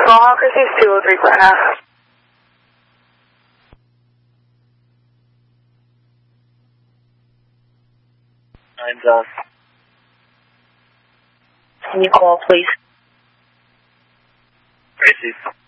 Mohawk receives 203.5. I'm done. Can you call, please? Receive.